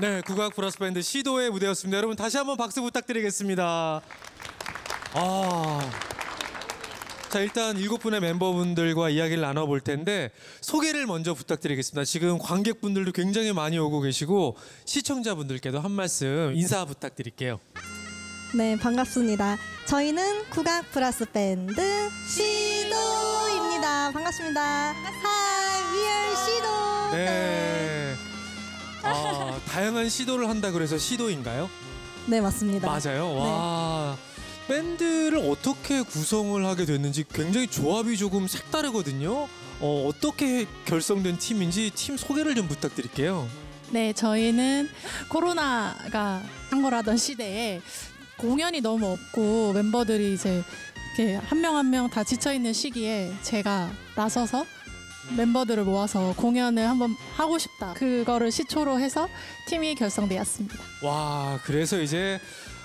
네, 국악 브라스 밴드 시도의 무대였습니다. 여러분 다시 한번 박수 부탁드리겠습니다. 자, 일단 7분의 멤버분들과 이야기를 나눠볼 텐데 소개를 먼저 부탁드리겠습니다. 지금 관객분들도 굉장히 많이 오고 계시고 시청자분들께도 한 말씀 인사 부탁드릴게요. 네, 반갑습니다. 저희는 국악 브라스 밴드 시도입니다. 반갑습니다. Hi, we are 시도. 네. 다양한 시도를 한다 그래서 시도인가요? 네, 맞습니다. 맞아요. 와. 밴드를 어떻게 구성을 하게 됐는지 굉장히 조합이 조금 색다르거든요. 어떻게 결성된 팀인지 팀 소개를 좀 부탁드릴게요. 네, 저희는 코로나가 한걸하던 시대에 공연이 너무 없고 멤버들이 이제 이렇게 한 명 한 명 다 지쳐 있는 시기에 제가 나서서 멤버들을 모아서 공연을 한번 하고 싶다. 그거를 시초로 해서 팀이 결성되었습니다. 와, 그래서 이제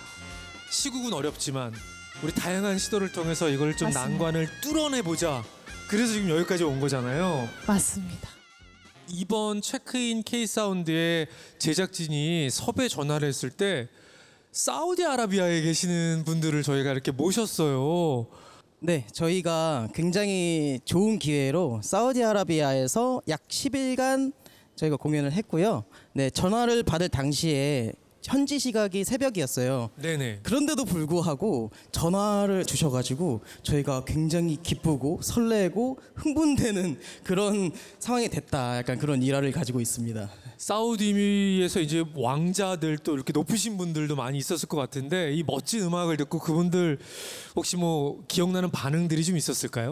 시국은 어렵지만 우리 다양한 시도를 통해서 이걸 좀 맞습니다. 난관을 뚫어내보자. 그래서 지금 여기까지 온 거잖아요. 맞습니다. 이번 체크인 K사운드의 제작진이 섭외 전화를 했을 때 사우디아라비아에 계시는 분들을 저희가 이렇게 모셨어요. 네, 저희가 굉장히 좋은 기회로 사우디아라비아에서 약 10일간 저희가 공연을 했고요. 네, 전화를 받을 당시에 현지 시각이 새벽이었어요. 네네. 그런데도 불구하고 전화를 주셔가지고 저희가 굉장히 기쁘고 설레고 흥분되는 그런 상황이 됐다. 약간 그런 일화를 가지고 있습니다. 사우디에서 이제 왕자들 또 이렇게 높으신 분들도 많이 있었을 것 같은데 이 멋진 음악을 듣고 그분들 혹시 뭐 기억나는 반응들이 좀 있었을까요?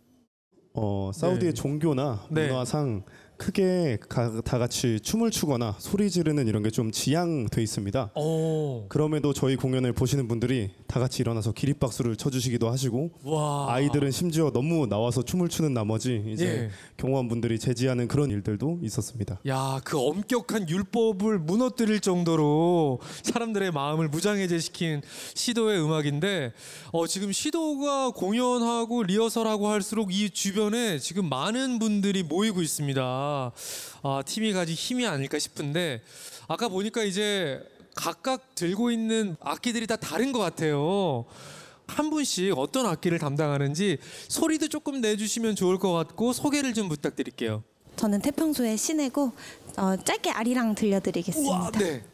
사우디의 네. 종교나 네. 문화상 크게 다 같이 춤을 추거나 소리 지르는 이런 게 좀 지양돼 있습니다. 그럼에도 저희 공연을 보시는 분들이 다 같이 일어나서 기립박수를 쳐주시기도 하시고 와. 아이들은 심지어 너무 나와서 춤을 추는 나머지 이제 예. 경호원분들이 제지하는 그런 일들도 있었습니다. 야, 그 엄격한 율법을 무너뜨릴 정도로 사람들의 마음을 무장해제시킨 시도의 음악인데 지금 시도가 공연하고 리허설하고 할수록 이 주변에 지금 많은 분들이 모이고 있습니다. 팀이 가진 힘이 아닐까 싶은데 아까 보니까 이제 각각 들고 있는 악기들이 다 다른 것 같아요. 한 분씩 어떤 악기를 담당하는지 소리도 조금 내주시면 좋을 것 같고 소개를 좀 부탁드릴게요. 저는 태평소의 신혜고 짧게 아리랑 들려드리겠습니다. 우와, 네.